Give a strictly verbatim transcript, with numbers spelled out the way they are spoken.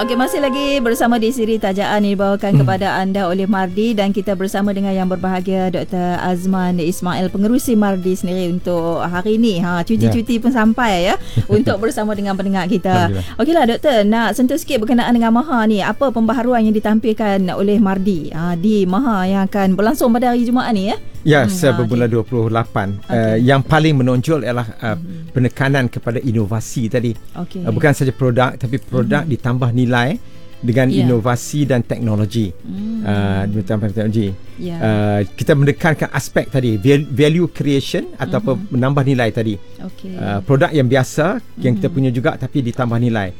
Okey, masih lagi bersama di siri Tajaan yang dibawakan hmm. kepada anda oleh Mardi, dan kita bersama dengan yang berbahagia Doktor Azman Ismail, pengerusi Mardi sendiri untuk hari ini. Ha, cuti-cuti yeah. pun sampai ya untuk bersama dengan pendengar kita. Okeylah Doktor, nak sentuh sikit berkenaan dengan Maha ni. Apa pembaharuan yang ditampilkan oleh Mardi ha, di Maha yang akan berlangsung pada hari Jumaat ni ya? Ya, hmm, bermula okay. dua puluh lapan. Okay. Uh, yang paling menonjol ialah uh, hmm. penekanan kepada inovasi tadi. Okay. Uh, bukan saja produk, tapi produk hmm. ditambah nilai dengan yeah. inovasi dan teknologi. Hmm. Uh, ditambah teknologi. Yeah. Uh, kita menekankan aspek tadi, value creation ataupun hmm. menambah nilai tadi. Okay. Uh, produk yang biasa yang hmm. kita punya juga, tapi ditambah nilai.